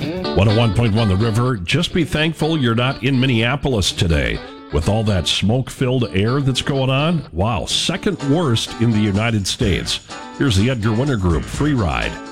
101.1 The River. Just be thankful you're not in Minneapolis today. With all that smoke-filled air that's going on, wow, second worst in the United States. Here's the Edgar Winter Group, Free Ride.